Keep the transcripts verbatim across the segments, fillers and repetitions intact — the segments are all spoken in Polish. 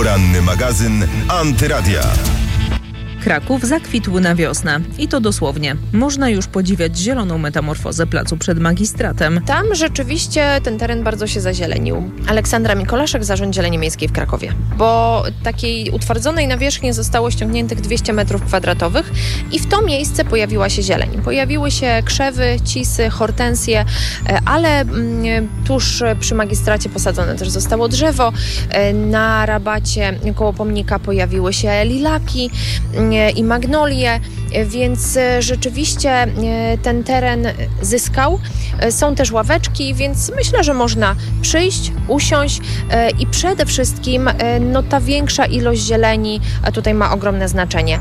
Poranny magazyn Antyradia. Kraków zakwitł na wiosnę. I to dosłownie. Można już podziwiać zieloną metamorfozę placu przed magistratem. Tam rzeczywiście ten teren bardzo się zazielenił. Aleksandra Mikolaszek, Zarząd Zieleni Miejskiej w Krakowie. Bo takiej utwardzonej nawierzchni zostało ściągniętych dwieście metrów kwadratowych i w to miejsce pojawiła się zieleń. Pojawiły się krzewy, cisy, hortensje, ale mm, tuż przy magistracie posadzone też zostało drzewo. Na rabacie koło pomnika pojawiły się lilaki i magnolie, więc rzeczywiście ten teren zyskał. Są też ławeczki, więc myślę, że można przyjść, usiąść i przede wszystkim no, ta większa ilość zieleni tutaj ma ogromne znaczenie.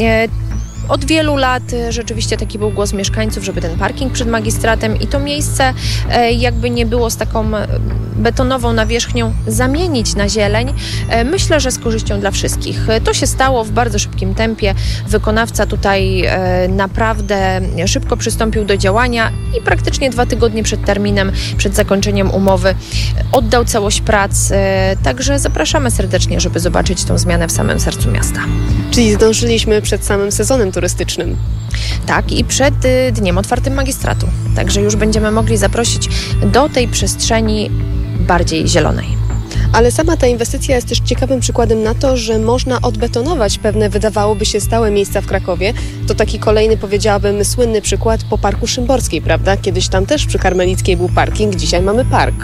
Od wielu lat rzeczywiście taki był głos mieszkańców, żeby ten parking przed magistratem i to miejsce jakby nie było z taką betonową nawierzchnią zamienić na zieleń. Myślę, że z korzyścią dla wszystkich. To się stało w bardzo szybkim tempie. Wykonawca tutaj naprawdę szybko przystąpił do działania i praktycznie dwa tygodnie przed terminem, przed zakończeniem umowy oddał całość prac. Także zapraszamy serdecznie, żeby zobaczyć tą zmianę w samym sercu miasta. Czyli zdążyliśmy przed samym sezonem turystycznym. Tak, i przed dniem otwartym magistratu. Także już będziemy mogli zaprosić do tej przestrzeni bardziej zielonej. Ale sama ta inwestycja jest też ciekawym przykładem na to, że można odbetonować pewne, wydawałoby się, stałe miejsca w Krakowie. To taki kolejny, powiedziałabym, słynny przykład po Parku Szymborskiej, prawda? Kiedyś tam też przy Karmelickiej był parking, dzisiaj mamy park.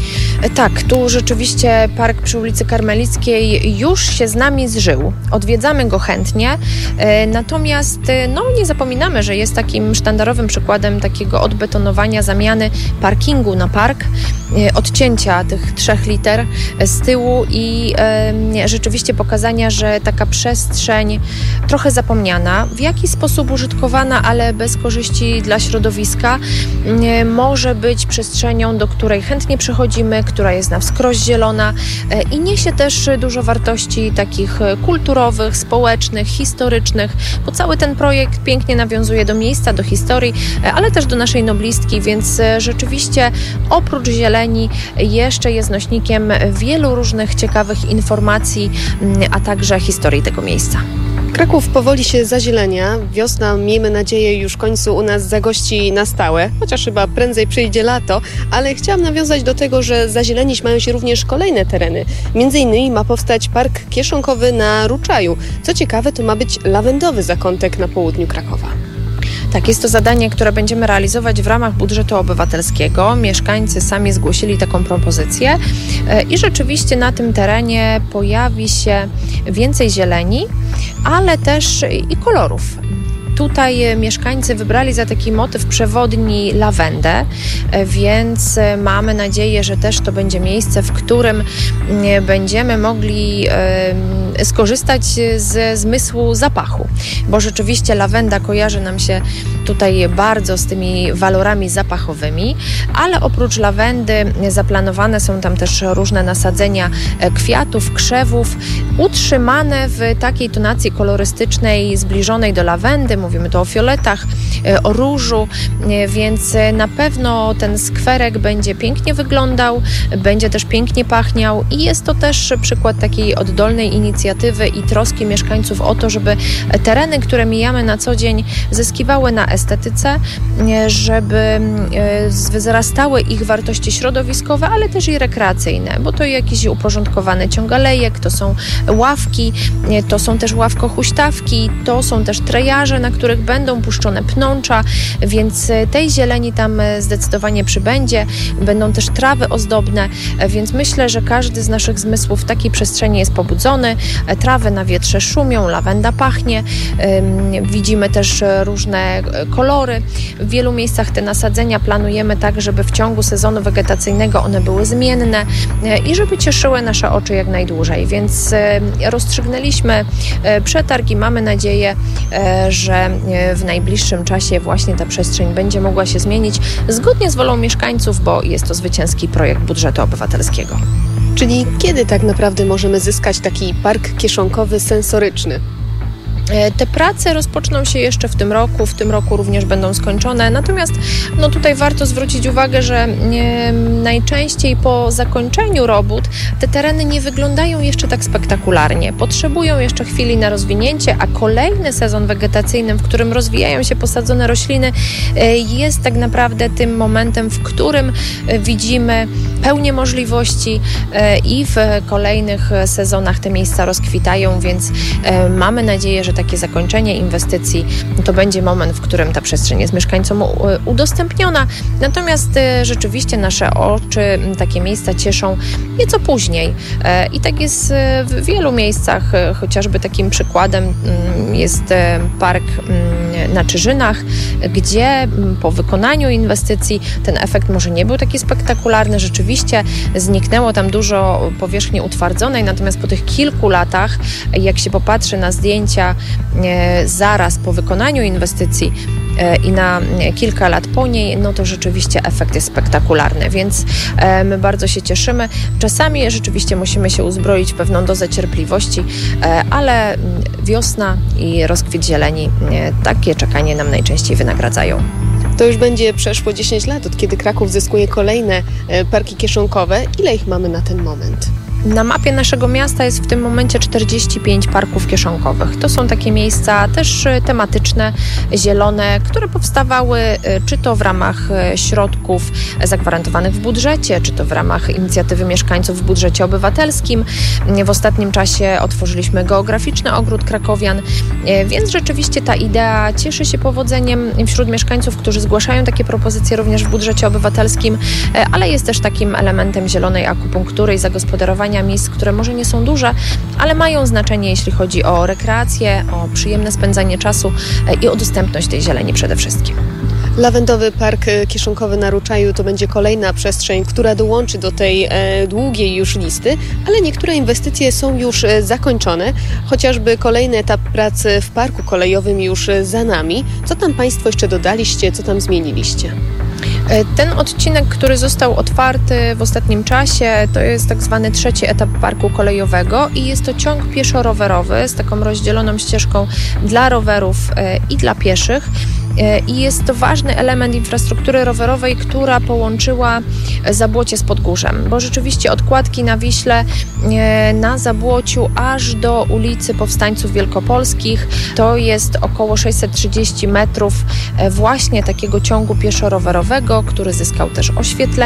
Tak, tu rzeczywiście park przy ulicy Karmelickiej już się z nami zżył. Odwiedzamy go chętnie, natomiast no, nie zapominamy, że jest takim sztandarowym przykładem takiego odbetonowania, zamiany parkingu na park, odcięcia tych trzech liter z tyłu i e, rzeczywiście pokazania, że taka przestrzeń trochę zapomniana, w jakiś sposób użytkowana, ale bez korzyści dla środowiska, e, może być przestrzenią, do której chętnie przychodzimy, która jest na wskroś zielona e, i niesie też dużo wartości takich kulturowych, społecznych, historycznych, bo cały ten projekt pięknie nawiązuje do miejsca, do historii, e, ale też do naszej noblistki, więc e, rzeczywiście oprócz zieleni jeszcze jest nośnikiem wielu różnych ciekawych informacji, a także historii tego miejsca. Kraków powoli się zazielenia. Wiosna, miejmy nadzieję, już w końcu u nas zagości na stałe, chociaż chyba prędzej przyjdzie lato, ale chciałam nawiązać do tego, że zazielenić mają się również kolejne tereny. Między innymi ma powstać park kieszonkowy na Ruczaju. Co ciekawe, to ma być lawendowy zakątek na południu Krakowa. Tak, jest to zadanie, które będziemy realizować w ramach budżetu obywatelskiego. Mieszkańcy sami zgłosili taką propozycję i rzeczywiście na tym terenie pojawi się więcej zieleni, ale też i kolorów. Tutaj mieszkańcy wybrali za taki motyw przewodni lawendę, więc mamy nadzieję, że też to będzie miejsce, w którym będziemy mogli skorzystać ze zmysłu zapachu, bo rzeczywiście lawenda kojarzy nam się tutaj bardzo z tymi walorami zapachowymi, ale oprócz lawendy zaplanowane są tam też różne nasadzenia kwiatów, krzewów, utrzymane w takiej tonacji kolorystycznej zbliżonej do lawendy. Mówimy tu o fioletach, o różu, więc na pewno ten skwerek będzie pięknie wyglądał, będzie też pięknie pachniał i jest to też przykład takiej oddolnej inicjatywy i troski mieszkańców o to, żeby tereny, które mijamy na co dzień, zyskiwały na estetyce, żeby wzrastały ich wartości środowiskowe, ale też i rekreacyjne, bo to jakiś uporządkowany ciąg alejek, to są ławki, to są też ławko-huśtawki, to są też trejarze, na których będą puszczone pnącza, więc tej zieleni tam zdecydowanie przybędzie. Będą też trawy ozdobne, więc myślę, że każdy z naszych zmysłów w takiej przestrzeni jest pobudzony. Trawy na wietrze szumią, lawenda pachnie, widzimy też różne kolory. W wielu miejscach te nasadzenia planujemy tak, żeby w ciągu sezonu wegetacyjnego one były zmienne i żeby cieszyły nasze oczy jak najdłużej, więc rozstrzygnęliśmy przetarg i mamy nadzieję, że w najbliższym czasie właśnie ta przestrzeń będzie mogła się zmienić zgodnie z wolą mieszkańców, bo jest to zwycięski projekt budżetu obywatelskiego. Czyli kiedy tak naprawdę możemy zyskać taki park kieszonkowy sensoryczny? Te prace rozpoczną się jeszcze w tym roku, w tym roku również będą skończone, natomiast no tutaj warto zwrócić uwagę, że nie, najczęściej po zakończeniu robót te tereny nie wyglądają jeszcze tak spektakularnie, potrzebują jeszcze chwili na rozwinięcie, a kolejny sezon wegetacyjny, w którym rozwijają się posadzone rośliny, jest tak naprawdę tym momentem, w którym widzimy pełnię możliwości i w kolejnych sezonach te miejsca rozkwitają, więc mamy nadzieję, że takie zakończenie inwestycji to będzie moment, w którym ta przestrzeń jest mieszkańcom udostępniona. Natomiast rzeczywiście nasze oczy takie miejsca cieszą nieco później. I tak jest w wielu miejscach. Chociażby takim przykładem jest park na Czyżynach, gdzie po wykonaniu inwestycji ten efekt może nie był taki spektakularny. Rzeczywiście zniknęło tam dużo powierzchni utwardzonej, natomiast po tych kilku latach, jak się popatrzy na zdjęcia zaraz po wykonaniu inwestycji i na kilka lat po niej, no to rzeczywiście efekt jest spektakularny, więc my bardzo się cieszymy. Czasami rzeczywiście musimy się uzbroić w pewną dozę cierpliwości, ale wiosna i rozkwit zieleni takie czekanie nam najczęściej wynagradzają. To już będzie przeszło dziesięć lat, od kiedy Kraków zyskuje kolejne parki kieszonkowe. Ile ich mamy na ten moment? Na mapie naszego miasta jest w tym momencie czterdzieści pięć parków kieszonkowych. To są takie miejsca też tematyczne, zielone, które powstawały czy to w ramach środków zagwarantowanych w budżecie, czy to w ramach inicjatywy mieszkańców w budżecie obywatelskim. W ostatnim czasie otworzyliśmy geograficzny ogród krakowian, więc rzeczywiście ta idea cieszy się powodzeniem wśród mieszkańców, którzy zgłaszają takie propozycje również w budżecie obywatelskim, ale jest też takim elementem zielonej akupunktury i zagospodarowania miejsc, które może nie są duże, ale mają znaczenie, jeśli chodzi o rekreację, o przyjemne spędzanie czasu i o dostępność tej zieleni przede wszystkim. Lawendowy Park Kieszonkowy na Ruczaju to będzie kolejna przestrzeń, która dołączy do tej e, długiej już listy, ale niektóre inwestycje są już e, zakończone, chociażby kolejny etap pracy w parku kolejowym już e, za nami. Co tam Państwo jeszcze dodaliście, co tam zmieniliście? Ten odcinek, który został otwarty w ostatnim czasie, to jest tak zwany trzeci etap parku kolejowego i jest to ciąg pieszo-rowerowy z taką rozdzieloną ścieżką dla rowerów i dla pieszych. I jest to ważny element infrastruktury rowerowej, która połączyła Zabłocie z Podgórzem, bo rzeczywiście od Kładki na Wiśle na Zabłociu aż do ulicy Powstańców Wielkopolskich to jest około sześćset trzydzieści metrów właśnie takiego ciągu pieszo-rowerowego, który zyskał też oświetlenie.